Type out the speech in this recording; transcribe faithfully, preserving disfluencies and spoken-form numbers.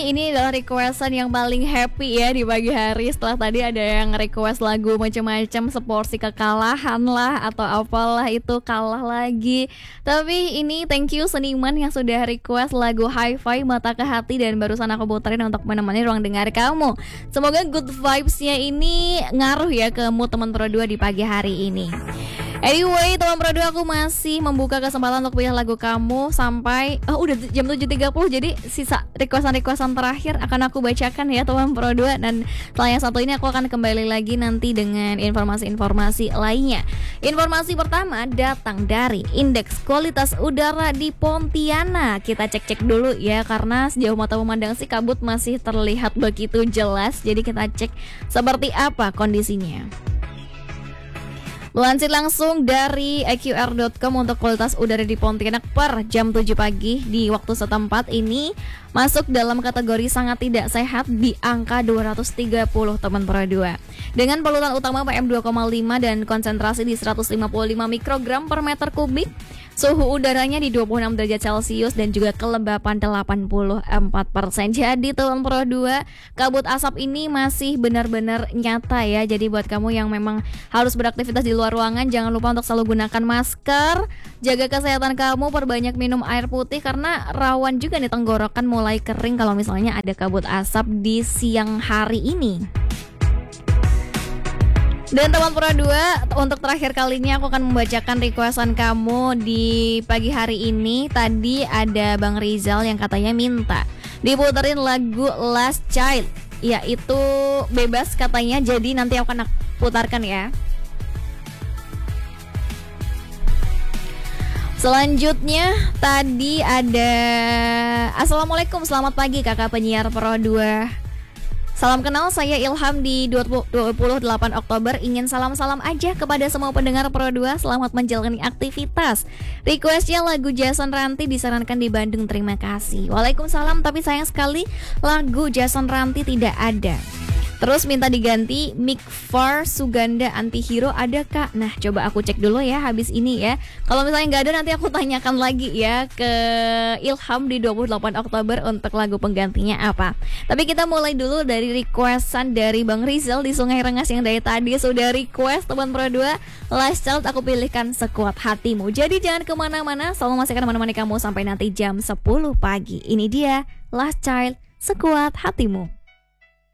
Ini adalah requestan yang paling happy ya di pagi hari. Setelah tadi ada yang request lagu macam-macam, seporsi kekalahan lah atau apalah itu, kalah lagi. Tapi ini thank you seniman yang sudah request lagu Hi-Fi Mata ke Hati, dan barusan aku puterin untuk menemani ruang dengar kamu. Semoga good vibes-nya ini ngaruh ya ke mood teman Pro dua di pagi hari ini. Anyway, teman Pro dua, aku masih membuka kesempatan untuk pilih lagu kamu sampai oh udah jam tujuh tiga puluh. Jadi sisa requestan-requestan terakhir akan aku bacakan ya teman Pro dua. Dan setelah yang satu ini aku akan kembali lagi nanti dengan informasi-informasi lainnya. Informasi pertama datang dari Indeks Kualitas Udara di Pontianak. Kita cek-cek dulu ya, karena sejauh mata memandang sih kabut masih terlihat begitu jelas. Jadi kita cek seperti apa kondisinya. Melansir langsung dari A Q R dot com untuk kualitas udara di Pontianak per jam tujuh pagi di waktu setempat ini masuk dalam kategori sangat tidak sehat di angka dua ratus tiga puluh teman Pro dua. Dengan polutan utama P M dua koma lima dan konsentrasi di seratus lima puluh lima mikrogram per meter kubik, suhu udaranya di dua puluh enam derajat Celcius dan juga kelembapan delapan puluh empat persen. Jadi teman Pro dua, kabut asap ini masih benar-benar nyata ya. Jadi buat kamu yang memang harus beraktivitas di luar ruangan, jangan lupa untuk selalu gunakan masker, jaga kesehatan kamu, perbanyak minum air putih karena rawan juga nih tenggorokan mulai kering kalau misalnya ada kabut asap di siang hari ini. Dan teman Pro dua, untuk terakhir kalinya aku akan membacakan requestan kamu di pagi hari ini. Tadi ada Bang Rizal yang katanya minta diputerin lagu Last Child, yaitu bebas katanya, jadi nanti aku akan putarkan ya. Selanjutnya tadi ada Assalamualaikum, selamat pagi kakak penyiar Pro dua. Salam kenal, saya Ilham di dua puluh delapan Oktober. Ingin salam-salam aja kepada semua pendengar Pro dua. Selamat menjalani aktivitas. Requestnya lagu Jason Ranti disarankan di Bandung. Terima kasih. Waalaikumsalam, tapi sayang sekali lagu Jason Ranti tidak ada. Terus minta diganti Mick Far Suganda Antihero, ada kak? Nah coba aku cek dulu ya habis ini ya. Kalau misalnya nggak ada nanti aku tanyakan lagi ya ke Ilham di dua puluh delapan Oktober untuk lagu penggantinya apa. Tapi kita mulai dulu dari requestan dari Bang Rizal di Sungai Rengas yang dari tadi sudah request teman Pro dua. Last Child aku pilihkan Sekuat Hatimu. Jadi jangan kemana-mana, selalu masih akan menemani kamu sampai nanti jam sepuluh pagi. Ini dia Last Child, Sekuat Hatimu.